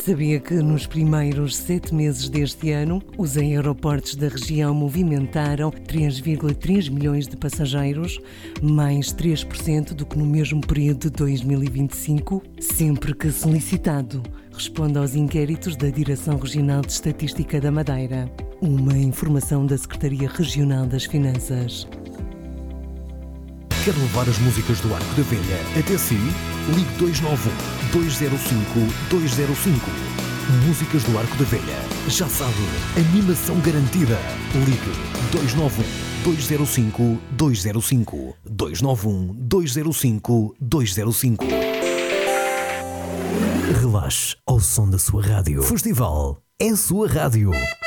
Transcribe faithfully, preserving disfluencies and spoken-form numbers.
Sabia que nos primeiros sete meses deste ano, os aeroportos da região movimentaram três vírgula três milhões de passageiros, mais três por cento do que no mesmo período de dois mil e vinte e cinco? Sempre que solicitado, responde aos inquéritos da Direção Regional de Estatística da Madeira. Uma informação da Secretaria Regional das Finanças. Quer levar as músicas do Arco da Velha até si? Ligue dois nove um, dois zero cinco, dois zero cinco. Músicas do Arco da Velha. Já sabe, animação garantida. Ligue dois nove um, dois zero cinco, dois zero cinco. dois nove um, dois zero cinco, dois zero cinco. Relaxe ao som da sua rádio. Festival é a sua rádio.